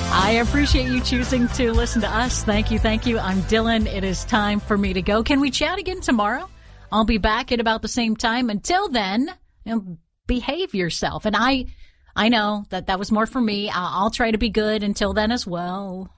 I appreciate you choosing to listen to us. Thank you. Thank you. I'm Dylan. It is time for me to go. Can we chat again tomorrow? I'll be back at about the same time. Until then, behave yourself. And I know that was more for me. I'll try to be good until then as well.